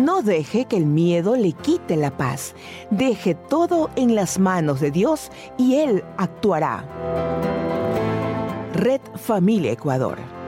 No deje que el miedo le quite la paz. Deje todo en las manos de Dios y Él actuará. Red Familia Ecuador.